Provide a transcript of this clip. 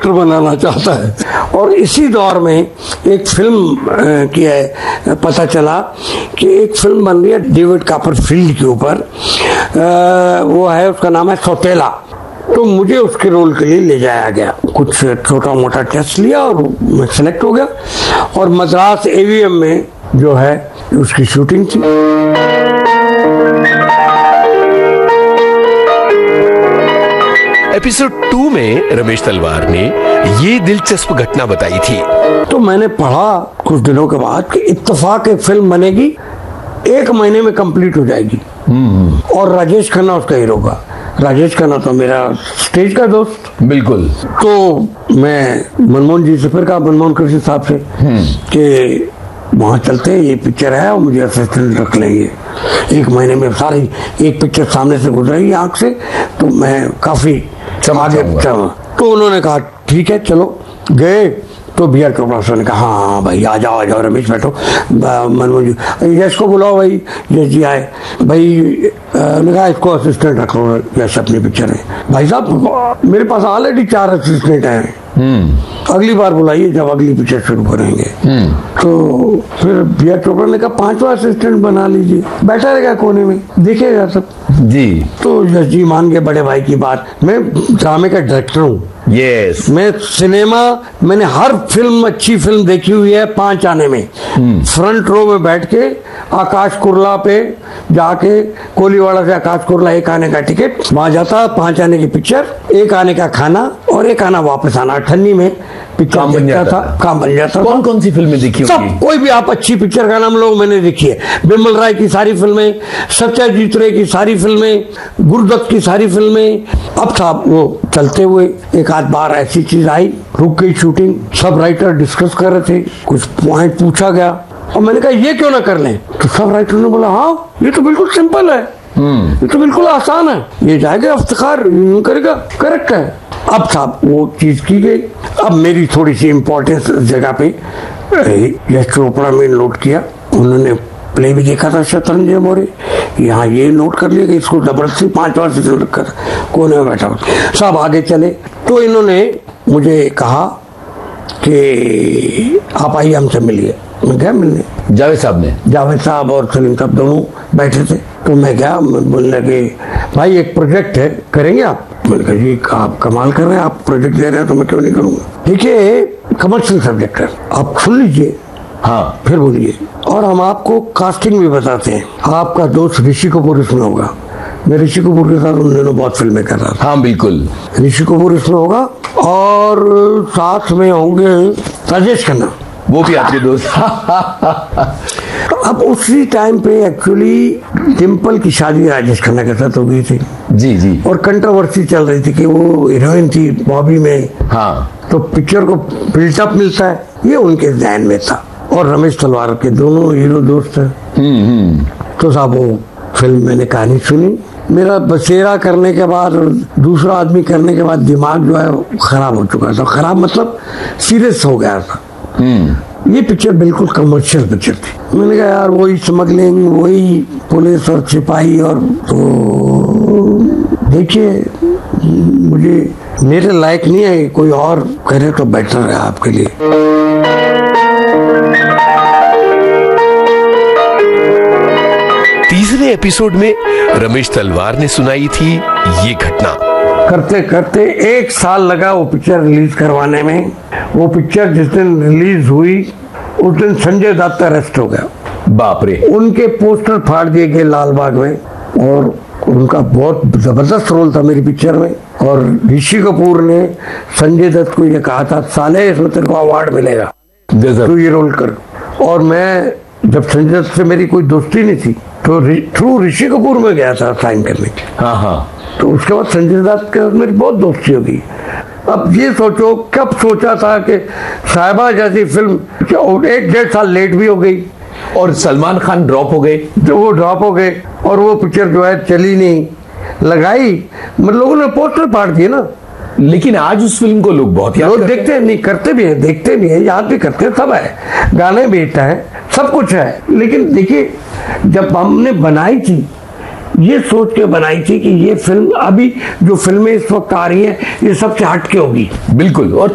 Director बनाना चाहता है। और इसी दौर में एक फिल्म की है, पता चला कि एक फिल्म बन रही है डेविड कॉपरफील्ड के ऊपर, वो है, उसका नाम है सौतेला। तो मुझे उसके रोल के लिए ले जाया गया, कुछ छोटा मोटा टेस्ट लिया और मैं सेलेक्ट हो गया। और मद्रास AVM में जो है उसकी शूटिंग थी। एपिसोड 2 में रमेश तलवार ने ये दिलचस्प घटना बताई थी। तो मैंने पढ़ा कुछ दिनों के बाद कि इत्तेफाक एक फिल्म बनेगी, 1 महीने में कंप्लीट हो जाएगी, और राजेश खन्ना उसका हीरो का। राजेश खन्ना तो मेरा स्टेज का दोस्त। बिल्कुल। तो मैं मनमोहन जी से फिर कहा, मनमोहन कृष्ण साहब से, कि वहां चलते हैं, ये पिक्चर है और मुझे असिस्टेंट रख लेंगे। 1 महीने में सारी एक पिक्चर सामने से गुजरेगी आंख से, तो मैं काफी आगे चला। तो उन्होंने कहा ठीक है चलो। गए तो भैया चोपड़ा साहब ने कहा हाँ भाई आ जाओ रमेश बैठो। मनमोहन जी, यश को बुलाओ भाई। यश जी आए, भाई ने कहा इसको असिस्टेंट रख लो यश अपनी पिक्चर में। भाई साहब मेरे पास ऑलरेडी 4 असिस्टेंट हैं, अगली बार बुलाइए जब अगली पिक्चर शुरू करेंगे। तो फिर भैया चोपड़ा ने कहा 5वां असिस्टेंट बना लीजिए, बैठा रहेगा कोने में, देखेगा सब जी। तो यश जी मान गए बड़े भाई की बात। मैं ड्रामे का डायरेक्टर हूँ। यस। मैं सिनेमा, मैंने हर फिल्म, अच्छी फिल्म देखी हुई है 5 आने में। फ्रंट रो में बैठ के आकाश कुरला पे जाके, कोलीवाड़ा से आकाश कुरला 1 आने का टिकट, वहां जाता, 5 आने की पिक्चर, 1 आने का खाना और 1 आना वापस आना। 98 में पिक्चर काम बन जाता। कौन कौन सी फिल्में देखी होगी? सब, कोई भी आप अच्छी पिक्चर का नाम लो, मैंने देखी है। बिमल राय की सारी फिल्में, सत्यजीत रे की सारी फिल्में, गुरुदत्त की सारी फिल्में। अब साहब वो चलते हुए एक आध बार ऐसी चीज आई, रुक गई शूटिंग, सब राइटर डिस्कस कर रहे थे, कुछ पॉइंट पूछा गया और मैंने कहा ये क्यों ना कर लें। तो सब राइटर ने बोला हाँ ये तो बिल्कुल सिंपल है, ये तो बिल्कुल आसान है, ये जाएगा इफ्तिखार करेगा, करेक्ट है। अब साहब वो चीज की गई। अब मेरी थोड़ी सी इम्पोर्टेंस जगह पे यश चोपड़ा में नोट किया, उन्होंने प्ले भी देखा था शतरंज मोरे, यहाँ ये नोट कर लिया कि इसको जबरदस्ती 5 बार से रखा था, कोने में बैठा हुआ। सब आगे चले तो इन्होंने मुझे कहा कि आप आइए हमसे मिलिए। मैं गया मिलने, जावेद साहब और सलीम साहब दोनों बैठे थे। तो मैं गया, बोलने लगे भाई एक प्रोजेक्ट है, करेंगे आप? मैंने कहा जी आप कमाल कर रहे हैं, आप प्रोजेक्ट दे रहे हैं तो मैं क्यों नहीं करूंगा। देखिए कमर्शियल सब्जेक्ट है, आप सुन लीजिए, हाँ फिर बोलिए। और हम आपको कास्टिंग भी बताते हैं। आपका दोस्त ऋषि कपूर इसमें होगा। मैं ऋषि कपूर के साथ उन दिनों बहुत फिल्में कर रहा था। हाँ बिल्कुल। ऋषि कपूर इसमें होगा और साथ में होंगे राजेश खन्ना, वो भी आपके दोस्त। अब उसी टाइम पे एक्चुअली डिम्पल की शादी राजेश खन्ना के साथ हो गई थी। जी। और कंट्रोवर्सी चल रही थी कि वो हीरोइन थी बॉबी में, हाँ, तो पिक्चर को बिल्टअप मिलता है, ये उनके ध्यान में था। और रमेश तलवार के दोनों हीरो दोस्त हैं। तो साहब वो फिल्म मैंने कहानी सुनी, मेरा बसेरा करने के बाद और दूसरा आदमी करने के बाद दिमाग जो है खराब हो चुका था। खराब मतलब सीरियस हो गया था। ये पिक्चर बिल्कुल कमर्शियल पिक्चर थी। मैंने कहा यार वही स्मगलिंग, वही पुलिस और सिपाही, और तो देखिए मुझे मेरे लायक नहीं है, कोई और करे तो बेटर है आपके लिए। तीसरे एपिसोड में रमेश तलवार ने सुनाई थी ये घटना। करते करते 1 साल लगा वो पिक्चर रिलीज करवाने में। वो पिक्चर जिस दिन रिलीज हुई उस दिन संजय दत्त अरेस्ट हो गया। बाप रे। उनके पोस्टर फाड़ दिए गए लाल बाग में, और उनका बहुत जबरदस्त रोल था मेरी पिक्चर में। और ऋषि कपूर ने संजय दत्त को ये कहा था साले इसमें तेरे को अवार्ड मिलेगा, तू ये रोल कर। और मैं जब संजय दत्त से मेरी कोई दोस्ती नहीं थी तो थ्रू ऋषि कपूर में गया था साइन करने के। हाँ। तो उसके बाद संजय दत्त के मेरी बहुत दोस्ती होगी। अब ये सोचो कब सोचा था कि साहिबा जैसी फिल्म 1-1.5 साल लेट भी हो गई और सलमान खान ड्रॉप हो गए, तो वो ड्रॉप हो गए और वो पिक्चर जो है चली नहीं, लगाई, मतलब लोगों ने पोस्टर फाड़ दिए ना। लेकिन आज उस फिल्म को लोग बहुत लोग देखते हैं, नहीं करते भी हैं, देखते भी हैं, याद भी करते हैं, सब है, गाने भी हिट हैं, सब कुछ है। लेकिन देखिए जब हमने बनाई थी, ये सोच के बनाई थी कि ये फिल्म, अभी जो फिल्में इस वक्त आ रही हैं ये सबसे हटके होगी। बिल्कुल। और